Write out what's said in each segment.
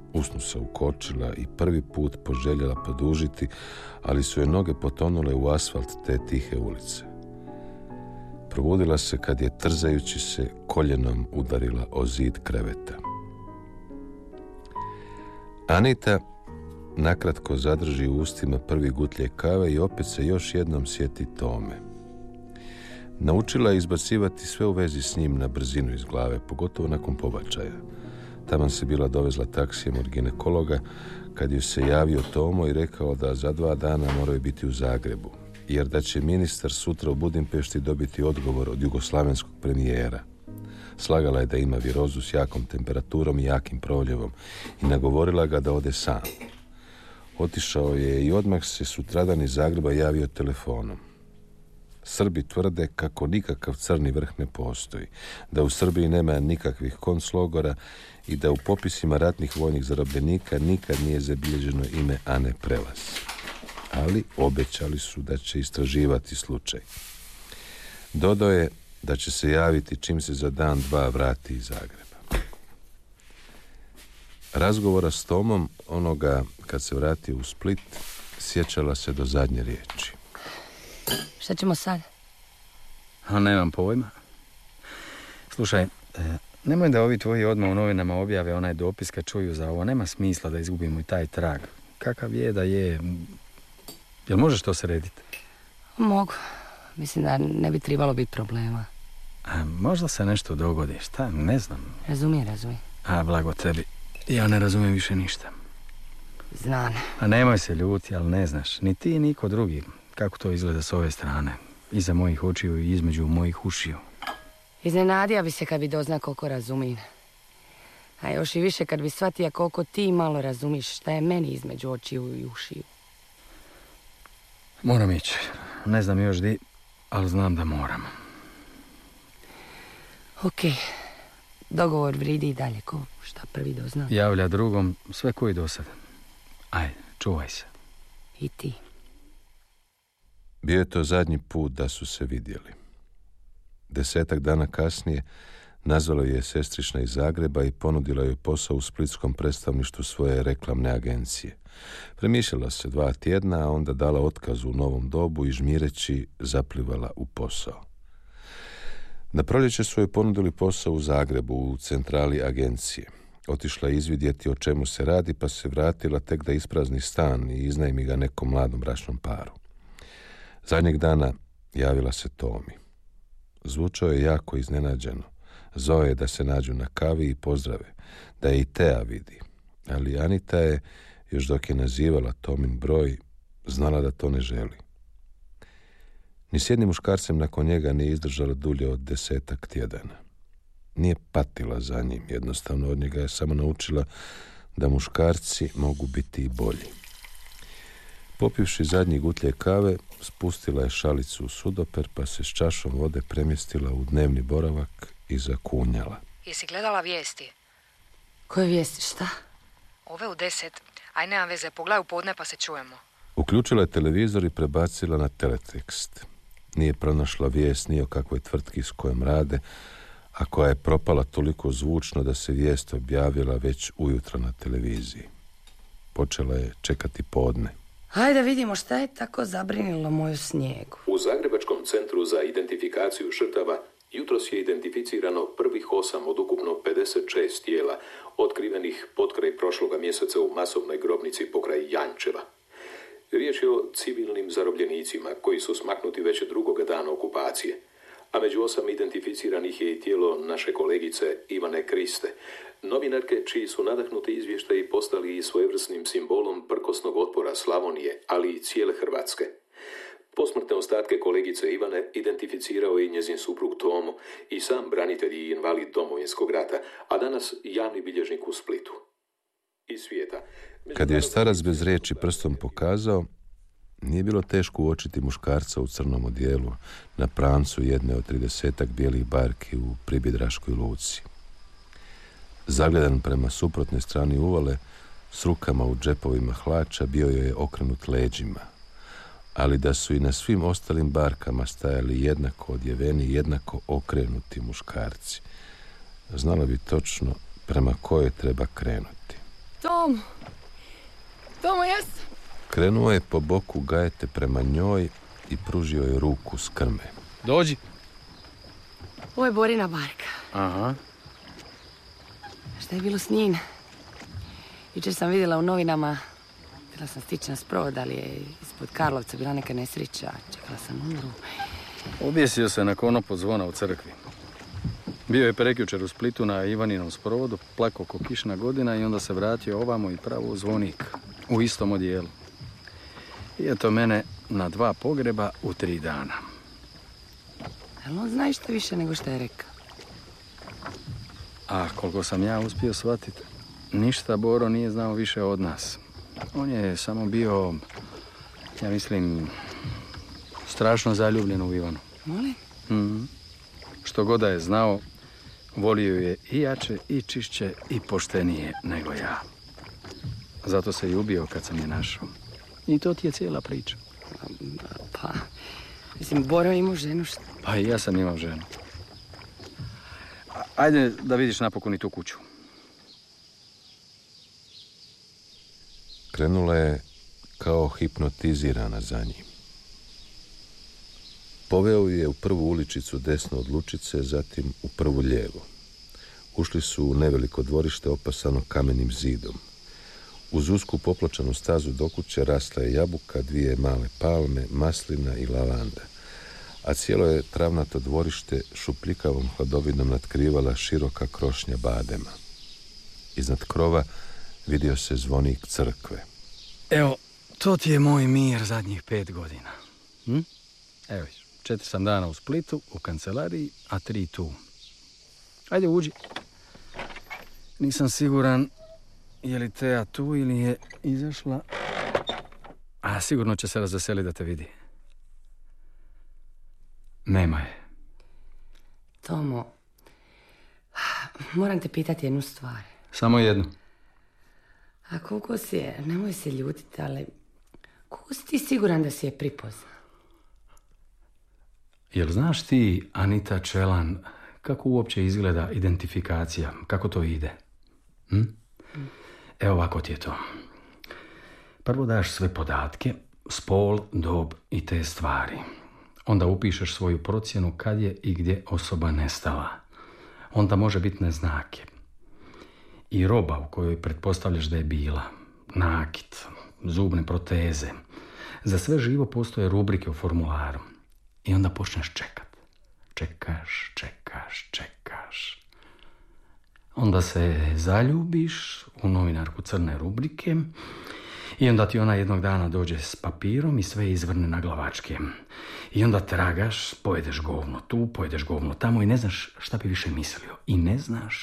Usnu se ukočila i prvi put poželjela podužiti, ali su je noge potonule u asfalt te tihe ulice. Probudila se kad je trzajući se koljenom udarila o zid kreveta. Anita nakratko zadrži u ustima prvi gutljaj kave i opet se još jednom sjeti Tome. Naučila je izbacivati sve u vezi s njim na brzinu iz glave, pogotovo nakon pobačaja. Taman se bila dovezla taksijem od ginekologa kad ju se javio Tomo i rekao da za 2 dana moraju biti u Zagrebu, jer da će ministar sutra u Budimpešti dobiti odgovor od jugoslavenskog premijera. Slagala je da ima virozu s jakom temperaturom i jakim proljevom i nagovorila ga da ode sam. Otišao je i odmah se sutradan iz Zagreba javio telefonom. Srbi tvrde kako nikakav crni vrh ne postoji, da u Srbiji nema nikakvih konclogora i da u popisima ratnih vojnih zarobljenika nikad nije zabilježeno ime Ane Prelaz. Ali obećali su da će istraživati slučaj. Dodao je da će se javiti čim se za dan 2 vrati iz Zagreba. Razgovora s Tomom, onoga kad se vratio u Split, sjećala se do zadnje riječi. Šta ćemo sad? Nemam pojma. Slušaj, nemoj da ovi tvoji odmah u novinama objave onaj dopis kad čuju za ovo. Nema smisla da izgubimo i taj trag. Kakav je da je... Jel možeš to srediti? Mogu. Mislim da ne bi trebalo biti problema. Možda se nešto dogodi. Šta? Ne znam. Razumije. Blago tebi. Ja ne razumijem više ništa. Znam. Nemoj se ljuti, ali ne znaš. Ni ti, niko drugi. Kako to izgleda s ove strane. Iza mojih očiju i između mojih ušiju. Iznenadija bi se kad bi dozna koliko razumijem. A još i više kad bi shvatija koliko ti malo razumiš šta je meni između očiju i ušiju. Moram ići. Ne znam još di, ali znam da moram. Ok. Dogovor vridi i dalje. Ko šta prvi dozna? Javlja drugom sve koji do sad. Ajde, čuvaj se. I ti. Bio je to zadnji put da su se vidjeli. 10 dana kasnije nazvala je sestrična iz Zagreba i ponudila joj posao u splitskom predstavništvu svoje reklamne agencije. Premišljala se 2 tjedna, a onda dala otkaz u Novom Dobu i žmireći zaplivala u posao. Na proljeće su joj ponudili posao u Zagrebu u centrali agencije. Otišla je izvidjeti o čemu se radi, pa se vratila tek da isprazni stan i iznajmi ga nekom mladom bračnom paru. Zadnjeg dana javila se Tomi. Zvučao je jako iznenađeno. Zove je da se nađu na kavi i pozdrave, da je i Tea vidi. Ali Anita je, još dok je nazivala Tomin broj, znala da to ne želi. Ni s jednim muškarcem nakon njega nije izdržala dulje od 10 tjedana. Nije patila za njim, jednostavno od njega je samo naučila da muškarci mogu biti i bolji. Popivši zadnji gutljaj kave, spustila je šalicu u sudoper, pa se s čašom vode premjestila u dnevni boravak i zakunjala. Jesi gledala vijesti? Koje vijesti, šta? Ove u 10. Aj, nema veze, pogledaj u podne pa se čujemo. Uključila je televizor i prebacila na teletekst. Nije pronašla vijest ni o kakvoj tvrtki s kojom rade, a koja je propala toliko zvučno da se vijest objavila već ujutro na televiziji. Počela je čekati podne. Hajde vidimo šta je tako zabrinilo moju Snijegu. U Zagrebačkom centru za identifikaciju žrtava jutros je identificirano prvih 8 od ukupno 56 tijela otkrivenih potkraj prošloga mjeseca u masovnoj grobnici pokraj Jančeva. Riječ je o civilnim zarobljenicima koji su smaknuti već drugoga dana okupacije, a među 8 identificiranih je i tijelo naše kolegice Ivane Kriste, novinarke čiji su nadahnuti izvještaji postali i svojevrsnim simbolom prkosnog otpora Slavonije, ali i cijele Hrvatske. Posmrtne ostatke kolegice Ivane identificirao je i njezin suprug Tomo i sam branitelj i invalid Domovinskog rata, a danas javni bilježnik u Splitu. Iz svijeta. Kad je starac bez riječi prstom pokazao, nije bilo teško uočiti muškarca u crnom odijelu na prancu jedne od 30 bijelih barki u Pribidraškoj luci. Zagledan prema suprotnoj strani uvale, s rukama u džepovima hlača, bio je okrenut leđima, ali da su i na svim ostalim barkama stajali jednako odjeveni, jednako okrenuti muškarci. Znala bi točno prema kojoj treba krenuti. Tomo, jes? Krenuo je po boku Gajete prema njoj i pružio je ruku s krme. Dođi. Ovo je Borina barka. Aha. Šta je bilo s njim? Jučer sam vidjela u novinama, htjela sam stići na sprod, ali je ispod Karlovca bila neka nesreća. Čekala sam umru. Objesio se na konop od zvona u crkvi. Bio je prekjučer u Splitu na Ivaninom sprovodu, plako ko kišna godina i onda se vratio ovamo i pravo u zvonik, u istom odijelu. I eto mene na 2 pogreba u 3 dana. Ali on zna što više nego što je rekao. A koliko sam ja uspio shvatiti, ništa Boro nije znao više od nas. On je samo bio, ja mislim, strašno zaljubljen u Ivanu. Molim? Što god da je znao, volio je i jače, i čišće, i poštenije nego ja. Zato se i ubio kad sam je našao. I to ti je cijela priča. Pa, mislim, Boro imao ženu što... Pa i ja sam imao ženu. Ajde da vidiš napokon i tu kuću. Krenula je kao hipnotizirana za njim. Poveo je u prvu uličicu desno od Lučice, zatim u prvu lijevo. Ušli su u neveliko dvorište opasano kamenim zidom. Uz usku popločanu stazu do kuće rasla je jabuka, 2 male palme, maslina i lavanda, a cijelo je travnato dvorište šupljikavom hladovinom natkrivala široka krošnja badema. Iznad krova vidio se zvonik crkve. Evo, to ti je moj mir zadnjih 5 godina. Evo, 4 sam dana u Splitu, u kancelariji, a 3 tu. Ajde, uđi. Nisam siguran je li Teja tu ili je izašla. A sigurno će se razveseliti da te vidi. Nema je. Tomo, moram te pitati jednu stvar. Samo jednu. A koliko si je, nemoj se ljutiti, ali koliko si ti siguran da si je pripoznao? Jel znaš ti, Anita Čelan, kako uopće izgleda identifikacija, kako to ide? Evo ovako ti je to. Prvo daš sve podatke, spol, dob i te stvari. Onda upišeš svoju procjenu kad je i gdje osoba nestala. Onda može bitne znake. I roba u kojoj pretpostavljaš da je bila. Nakit, zubne proteze. Za sve živo postoje rubrike u formularu. I onda počneš čekat. Čekaš. Onda se zaljubiš u novinarku crne rubrike i onda ti ona jednog dana dođe s papirom i sve izvrne na glavačke. I onda tragaš, pojedeš govno tu, pojedeš govno tamo i ne znaš šta bi više mislio. I ne znaš.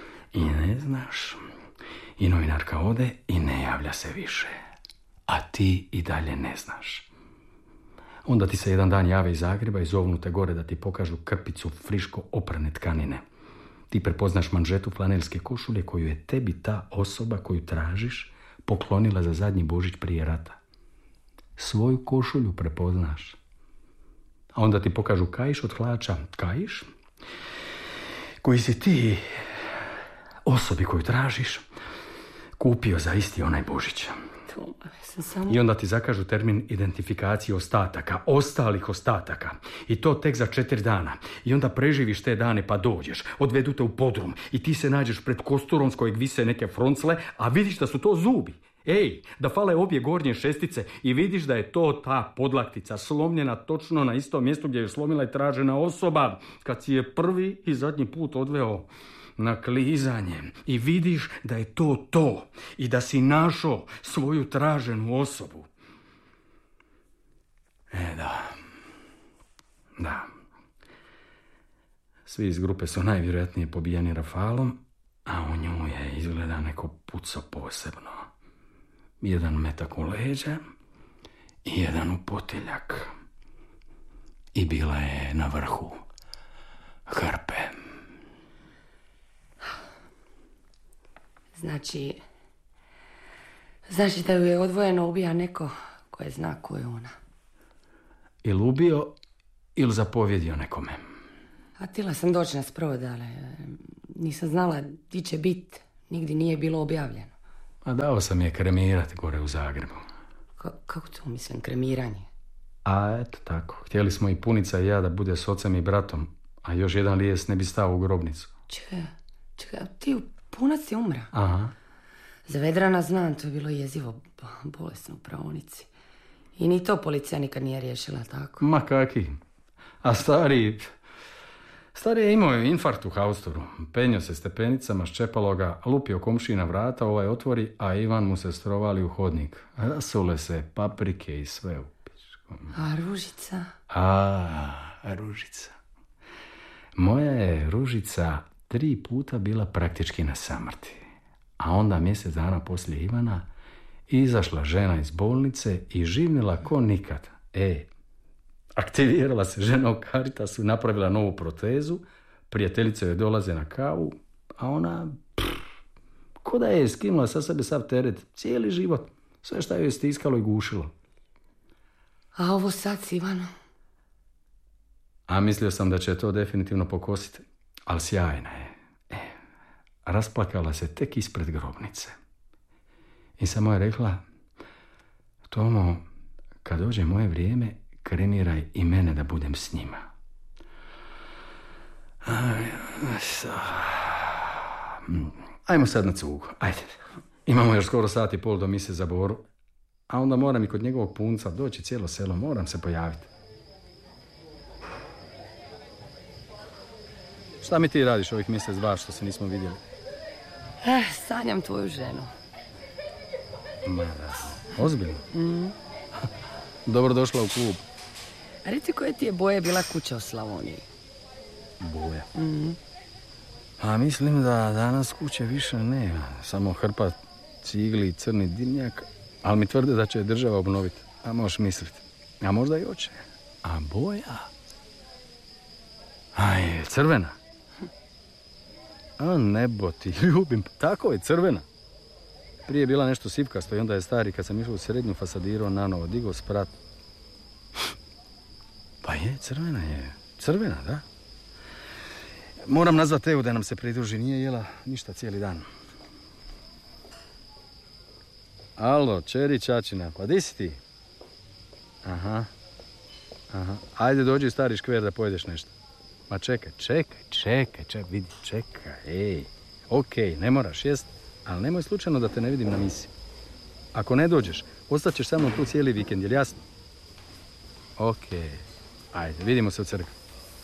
I novinarka ode i ne javlja se više. A ti i dalje ne znaš. Onda ti se jedan dan jave iz Zagreba i zovnu te gore da ti pokažu krpicu friško oprane tkanine. Ti prepoznaš manžetu flanelske košulje koju je tebi ta osoba koju tražiš poklonila za zadnji Božić prije rata. Svoju košulju prepoznaš. A onda ti pokažu kaiš od hlača. Kaiš koji si ti osobi koju tražiš kupio za isti onaj Božić. I onda ti zakažu termin identifikacije ostataka, ostalih ostataka. I to tek za 4 dana. I onda preživiš te dane pa dođeš. Odvedu te u podrum i ti se nađeš pred kosturom s kojeg vise neke froncle, a vidiš da su to zubi. Da fale obje gornje šestice i vidiš da je to ta podlaktica slomljena točno na istom mjestu gdje je slomila i tražena osoba kad si je prvi i zadnji put odveo na klizanje i vidiš da je to i da si našao svoju traženu osobu. Da. Svi iz grupe su najvjerojatnije pobijeni rafalom, a u nju je izgleda neko puco posebno. 1 metak u leđa i 1 u potiljak. I bila je na vrhu hrpe. Znači da ju je odvojeno ubija neko koje zna ko je ona. Ili ubio, ili zapovjedio nekome. A htjela sam doći na sprod, ali nisam znala di će bit. Nigdje nije bilo objavljeno. A dao sam je kremirati gore u Zagrebu. Kako to mislim, kremiranje? A eto tako, htjeli smo i Punica i ja da bude s ocem i bratom, a još jedan lijes ne bi stao u grobnicu. Čekaj, ti Punac je umra? Aha. Za Vedrana znam, to je bilo jezivo bolesno u praonici. I ni to policija nikad nije riješila, tako? Ma kaki. A stari je imao infarkt u hausturu. Penio se stepenicama, ščepalo ga, lupio komšiji na vrata, ovaj otvori, a Ivan mu se strovali u hodnik. Rasule se paprike i sve u pičku. A Ružica? Ružica. Moja je Ružica 3 puta bila praktički na samrti. A onda mjesec dana poslije Ivana izašla žena iz bolnice i živnila ko nikad. Aktivirala se žena u Caritasu, napravila novu protezu, prijateljice joj dolaze na kavu, a ona, ko da je skinula sa sebe sav teret, cijeli život, sve što joj stiskalo i gušilo. A ovo sad s Ivanom? A mislio sam da će to definitivno pokositi, ali sjajna je. Rasplakala se tek ispred grobnice. I samo je rekla, Tomo, kad dođe moje vrijeme, kremiraj i mene da budem s njima. Ajmo sad na cugu, ajde. Imamo još skoro 1,5 sata do mise za Boru, a onda moram i kod njegovog punca doći cijelo selo, moram se pojaviti. Šta mi ti radiš ovih mjesec dva što se nismo vidjeli? Sanjam tvoju ženu. Ma da, ozbiljno? Dobro došla u klub. A reci koje ti je boje bila kuća u Slavoniji? Boja? A mislim da danas kuće više nema. Samo hrpa cigli i crni dimnjak. Ali mi tvrde da će je država obnoviti. A možeš misliti. A možda i hoće. A boja? Aj, crvena. A nebo ti ljubim. Tako je, crvena. Prije je bila nešto sivkasto i onda je stari, kad sam išao u srednju, fasadirao nanovo, digao sprat. Pa je, crvena je. Crvena, da. Moram nazvat Evu da nam se pridruži, nije jela ništa cijeli dan. Alo, čeri Čačina, pa di si ti? Aha. Ajde dođi u stari škver da pojedeš nešto. Ma čekaj, vidi, čekaj, okej, ne moraš jest, ali nemoj slučajno da te ne vidim na misi. Ako ne dođeš, ostaćeš sa mnom tu cijeli vikend, jel jasno? Okej, ajde, vidimo se u crkvi.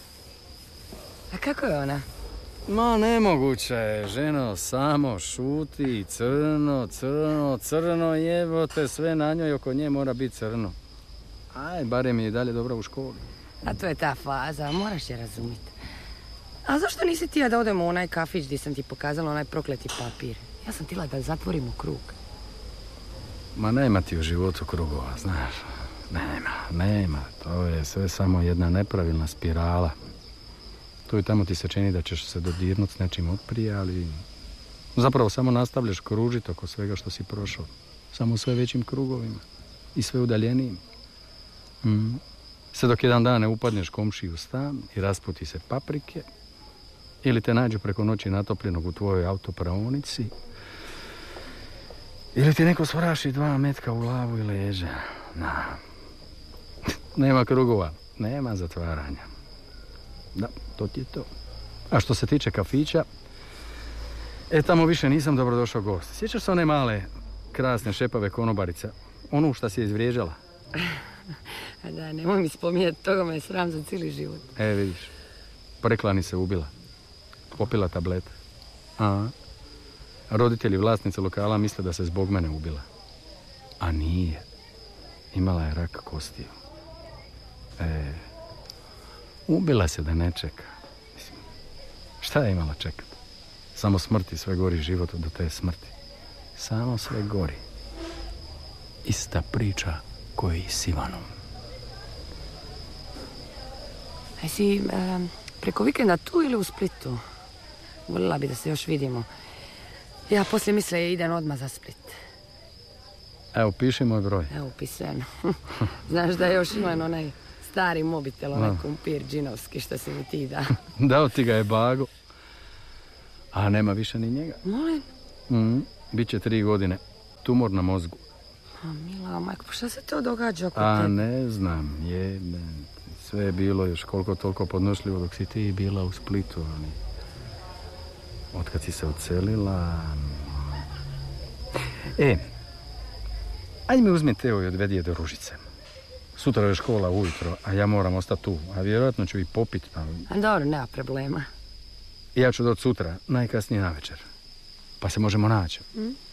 A kako je ona? Ma nemoguće je, ženo, samo šuti, crno, jebote, sve na njoj oko nje mora biti crno. Aj, barem je i dalje dobra u školi. A to je ta faza, moraš je razumjeti. A zašto nisi tija da odemo u onaj kafić gdje sam ti pokazala onaj prokleti papir? Ja sam tila da zatvorimo krug. Ma nema ti u životu krugova, znaš. Nema. To je sve samo jedna nepravilna spirala. Tu i tamo ti se čini da ćeš se dodirnuti s nečim otprije, ali zapravo samo nastavljaš kružiti oko svega što si prošao. Samo sve većim krugovima i sve udaljenijim. Sve dok jedan dan ne upadneš komšiji u stan i rasputi se paprike, ili te nađu preko noći natopljenog u tvojoj autopraonici, ili ti neko svraši 2 metka u glavu i leđa. Nema krugova, nema zatvaranja. Da, to ti je to. A što se tiče kafića, tamo više nisam dobrodošao gost. Sjećaš se one male, krasne, šepave konobarice? Onu šta si je izvrijeđala? Da, nemoj mi spominjati, toga me je sram za cijeli život. Vidiš, preklani se ubila. Popila tablete. Roditelji vlasnice lokala misle da se zbog mene ubila. A nije. Imala je rak kostiju. Ubila se da ne čeka. Mislim, šta je imala čekati? Samo smrti, sve gori život do te smrti. Samo sve gori. Ista priča koji i s Ivanom. Jesi preko vikenda tu ili u Splitu? Voljela bi da se još vidimo. Ja poslije misle idem odmah za Split. Evo, piši moj broj. Evo, upisujem. Znaš da još imam onaj stari mobitel, onaj kumpir džinovski što si mi ti da. Dao ti ga je Bago. A nema više ni njega. Molim? Biće 3 godine. Tumor na mozgu. A mila majko, pa šta se to događa oko A tebe? ne znam, sve je bilo još koliko toliko podnošljivo dok si ti bila u Splitu, ali otkad si se odselila... Ajde mi uzmi Teo i odvedi je do Ružice. Sutra je škola ujutro, a ja moram ostati tu, a vjerojatno ću i popit, ali... A dobro, nema problema. Ja ću doći sutra, najkasnije navečer. Pa se možemo naći.